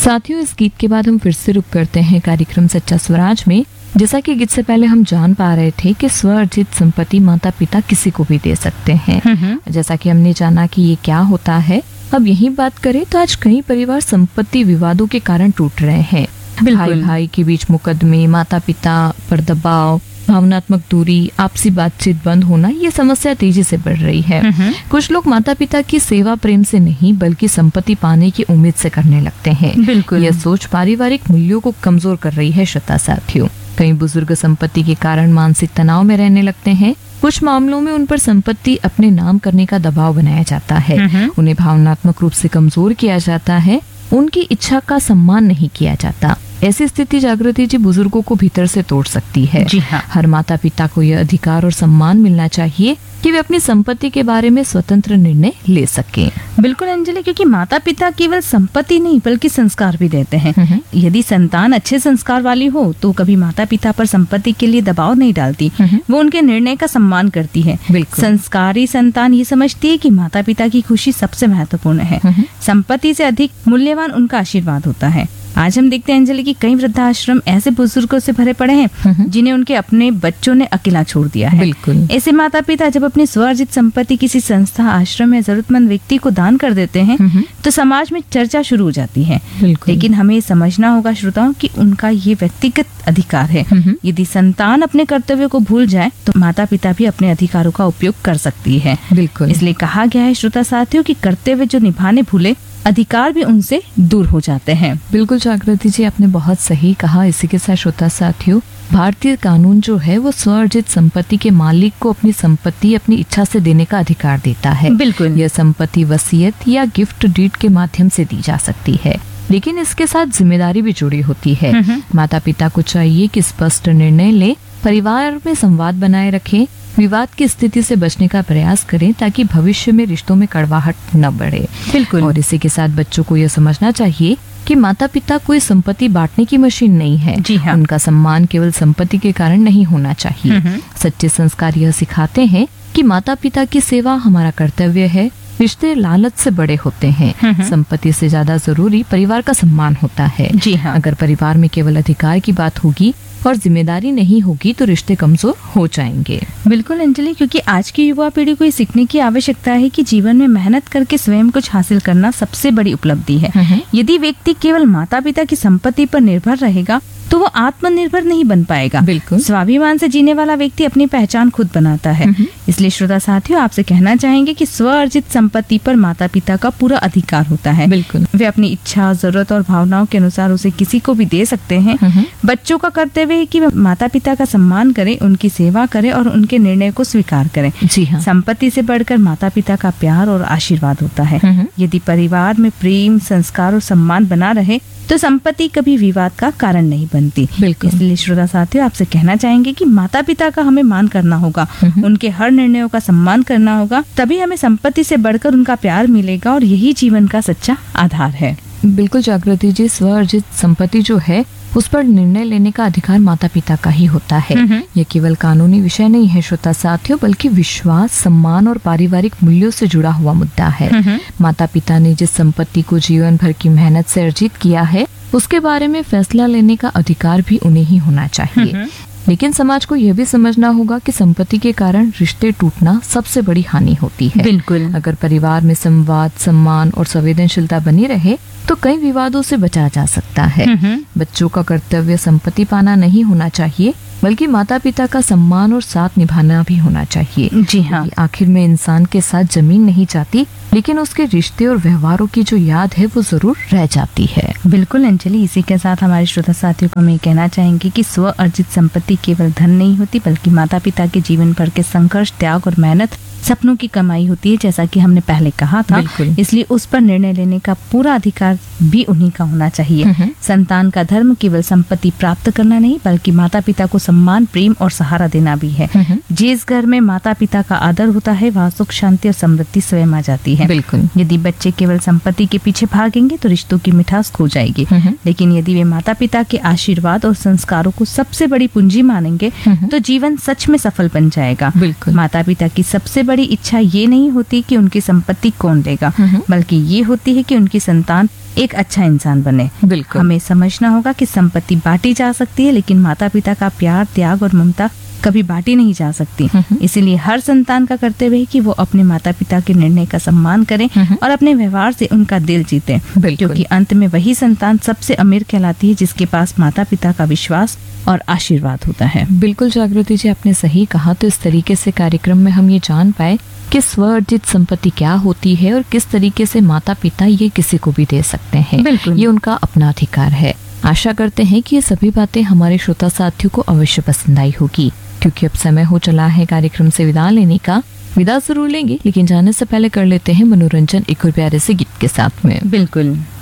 साथियों, इस गीत के बाद हम फिर से रुक करते हैं कार्यक्रम सच्चा स्वराज में। जैसा कि गीत से पहले हम जान पा रहे थे कि स्व अर्जित संपत्ति माता पिता किसी को भी दे सकते हैं। जैसा कि हमने जाना कि ये क्या होता है, अब यही बात करें तो आज कई परिवार संपत्ति विवादों के कारण टूट रहे हैं। भाई भाई के बीच मुकदमे, माता पिता पर दबाव, भावनात्मक दूरी, आपसी बातचीत बंद होना, ये समस्या तेजी से बढ़ रही है। कुछ लोग माता पिता की सेवा प्रेम से नहीं बल्कि संपत्ति पाने की उम्मीद से करने लगते हैं। यह सोच पारिवारिक मूल्यों को कमजोर कर रही है। श्रोता साथियों, कई बुजुर्ग संपत्ति के कारण मानसिक तनाव में रहने लगते हैं। कुछ मामलों में उन पर संपत्ति अपने नाम करने का दबाव बनाया जाता है। उन्हें भावनात्मक रूप से कमजोर किया जाता है, उनकी इच्छा का सम्मान नहीं किया जाता। ऐसी स्थिति जागृति जी बुजुर्गों को भीतर से तोड़ सकती है। जी हाँ। हर माता पिता को यह अधिकार और सम्मान मिलना चाहिए कि वे अपनी संपत्ति के बारे में स्वतंत्र निर्णय ले सकें। बिल्कुल अंजलि, क्योंकि माता पिता केवल संपत्ति नहीं बल्कि संस्कार भी देते हैं। यदि संतान अच्छे संस्कार वाली हो तो कभी माता पिता पर संपत्ति के लिए दबाव नहीं डालती, वो उनके निर्णय का सम्मान करती है। संस्कारी संतान ये समझती है कि माता पिता की खुशी सबसे महत्वपूर्ण है। संपत्ति से अधिक मूल्यवान उनका आशीर्वाद होता है। आज हम देखते हैं अंजलि की कई वृद्धाश्रम ऐसे बुजुर्गों से भरे पड़े हैं जिन्हें उनके अपने बच्चों ने अकेला छोड़ दिया है। बिल्कुल। ऐसे माता पिता जब अपनी स्वार्जित संपत्ति किसी संस्था, आश्रम या जरूरतमंद व्यक्ति को दान कर देते हैं तो समाज में चर्चा शुरू हो जाती है। लेकिन हमें समझना होगा श्रोताओं कि उनका ये व्यक्तिगत अधिकार है। यदि संतान अपने कर्तव्य को भूल जाए तो माता पिता भी अपने अधिकारों का उपयोग कर सकती है। बिल्कुल। इसलिए कहा गया है श्रोता साथियों कि कर्तव्य जो निभाने भूले अधिकार भी उनसे दूर हो जाते हैं। बिल्कुल जागृति जी, आपने बहुत सही कहा। इसी के साथ श्रोता साथियों, भारतीय कानून जो है वो स्वअर्जित संपत्ति के मालिक को अपनी संपत्ति अपनी इच्छा से देने का अधिकार देता है। बिल्कुल। यह संपत्ति वसीयत या गिफ्ट डीड के माध्यम से दी जा सकती है, लेकिन इसके साथ जिम्मेदारी भी जुड़ी होती है। माता पिता को चाहिए कि स्पष्ट निर्णय ले, परिवार में संवाद बनाए रखें, विवाद की स्थिति से बचने का प्रयास करें ताकि भविष्य में रिश्तों में कड़वाहट न बढ़े। बिल्कुल। और इसी के साथ बच्चों को यह समझना चाहिए कि माता पिता कोई संपत्ति बांटने की मशीन नहीं है। जी हाँ। उनका सम्मान केवल संपत्ति के कारण नहीं होना चाहिए। सच्चे संस्कार यह सिखाते हैं कि माता पिता की सेवा हमारा कर्तव्य है। रिश्ते लालच से बड़े होते हैं। संपत्ति से ज्यादा जरूरी परिवार का सम्मान होता है। जी हाँ। अगर परिवार में केवल अधिकार की बात होगी और जिम्मेदारी नहीं होगी तो रिश्ते कमजोर हो जाएंगे। बिल्कुल अंजलि, क्योंकि आज की युवा पीढ़ी को ये सीखने की आवश्यकता है कि जीवन में मेहनत करके स्वयं कुछ हासिल करना सबसे बड़ी उपलब्धि है। यदि व्यक्ति केवल माता पिता की संपत्ति पर निर्भर रहेगा तो वो आत्मनिर्भर नहीं बन पाएगा। बिल्कुल। स्वाभिमान से जीने वाला व्यक्ति अपनी पहचान खुद बनाता है। इसलिए श्रोता साथियों, आपसे कहना चाहेंगे कि स्व अर्जित संपत्ति पर माता पिता का पूरा अधिकार होता है। बिल्कुल। वे अपनी इच्छा, जरूरत और भावनाओं के अनुसार उसे किसी को भी दे सकते हैं। बच्चों का कर्तव्य है कि वे माता पिता का सम्मान करें, उनकी सेवा करें और उनके निर्णय को स्वीकार करें। जी हाँ। संपत्ति से बढ़कर माता पिता का प्यार और आशीर्वाद होता है। यदि परिवार में प्रेम, संस्कार और सम्मान बना रहे तो संपत्ति कभी विवाद का कारण नहीं बनती। बिल्कुल। इसलिए श्रोता साथियों, आपसे कहना चाहेंगे कि माता पिता का हमें मान करना होगा, उनके हर निर्णयों का सम्मान करना होगा, तभी हमें संपत्ति से बढ़कर उनका प्यार मिलेगा और यही जीवन का सच्चा आधार है। बिल्कुल जागृति जी, स्व अर्जित संपत्ति जो है उस पर निर्णय लेने का अधिकार माता पिता का ही होता है। यह केवल कानूनी विषय नहीं है श्रोता साथियों, बल्कि विश्वास, सम्मान और पारिवारिक मूल्यों से जुड़ा हुआ मुद्दा है। माता पिता ने जिस संपत्ति को जीवन भर की मेहनत से अर्जित किया है उसके बारे में फैसला लेने का अधिकार भी उन्हें ही होना चाहिए। लेकिन समाज को यह भी समझना होगा कि संपत्ति के कारण रिश्ते टूटना सबसे बड़ी हानि होती है। बिल्कुल। अगर परिवार में संवाद, सम्मान और संवेदनशीलता बनी रहे तो कई विवादों से बचा जा सकता है। बच्चों का कर्तव्य संपत्ति पाना नहीं होना चाहिए बल्कि माता पिता का सम्मान और साथ निभाना भी होना चाहिए। जी हाँ। आखिर में इंसान के साथ जमीन नहीं जाती, लेकिन उसके रिश्ते और व्यवहारों की जो याद है वो जरूर रह जाती है। बिल्कुल अंजलि, इसी के साथ हमारे श्रोता साथियों को मैं कहना चाहेंगे कि स्व अर्जित संपत्ति केवल धन नहीं होती बल्कि माता पिता के जीवन भर के संघर्ष, त्याग और मेहनत, सपनों की कमाई होती है, जैसा कि हमने पहले कहा था। इसलिए उस पर निर्णय लेने का पूरा अधिकार भी उन्हीं का होना चाहिए। संतान का धर्म केवल संपत्ति प्राप्त करना नहीं बल्कि माता पिता को सम्मान, प्रेम और सहारा देना भी है। जिस घर में माता पिता का आदर होता है वहाँ सुख, शांति और समृद्धि स्वयं आ जाती है। बिल्कुल। यदि बच्चे केवल संपत्ति के पीछे भागेंगे तो रिश्तों की मिठास खो जाएगी। लेकिन यदि वे माता पिता के आशीर्वाद और संस्कारों को सबसे बड़ी पूंजी मानेंगे तो जीवन सच में सफल बन जाएगा। बिल्कुल। माता पिता की सबसे बड़ी इच्छा ये नहीं होती कि उनकी संपत्ति कौन लेगा, बल्कि ये होती है कि उनकी संतान एक अच्छा इंसान बने। बिल्कुल। हमें समझना होगा कि संपत्ति बांटी जा सकती है, लेकिन माता पिता का प्यार, त्याग और ममता कभी बांटी नहीं जा सकती। इसीलिए हर संतान का कर्तव्य है कि वो अपने माता पिता के निर्णय का सम्मान करें और अपने व्यवहार से उनका दिल जीते, क्योंकि अंत में वही संतान सबसे अमीर कहलाती है जिसके पास माता पिता का विश्वास और आशीर्वाद होता है। बिल्कुल जागृति जी, आपने सही कहा। तो इस तरीके से कार्यक्रम में हम ये जान पाए कि स्व अर्जित संपत्ति क्या होती है और किस तरीके से माता पिता ये किसी को भी दे सकते हैं। बिल्कुल। ये उनका अपना अधिकार है। आशा करते हैं कि ये सभी बातें हमारे श्रोता साथियों को अवश्य पसंद आई होगी, क्योंकि अब समय हो चला है कार्यक्रम से विदा लेने का। विदा जरूर लेंगे, लेकिन जाने से पहले कर लेते हैं मनोरंजन एक और प्यारे से गीत के साथ में। बिल्कुल।